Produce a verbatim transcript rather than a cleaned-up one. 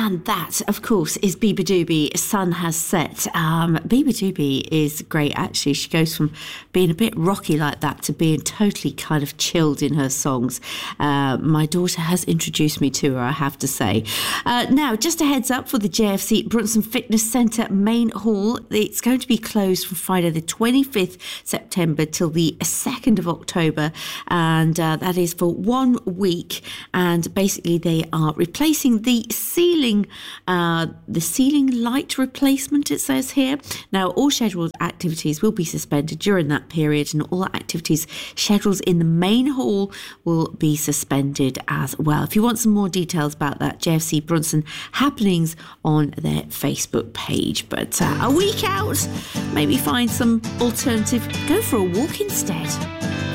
And that, of course, is Beabadoobee, Sun Has Set. Um, Beabadoobee is great, actually. She goes from being a bit rocky like that to being totally kind of chilled in her songs. Uh, my daughter has introduced me to her, I have to say. Uh, now, just a heads up for the J F C Brunson Fitness Centre main hall. It's going to be closed from Friday the twenty-fifth September till the second of October. And uh, that is for one week. And basically they are replacing the ceiling, uh, the ceiling light replacement, it says here. Now, all scheduled activities will be suspended during that period, and all activities scheduled in the main hall will be suspended as well. If you want some more details about that, J F C Brunson happenings on their Facebook page. But uh, a week out, maybe find some alternative, go for a walk instead.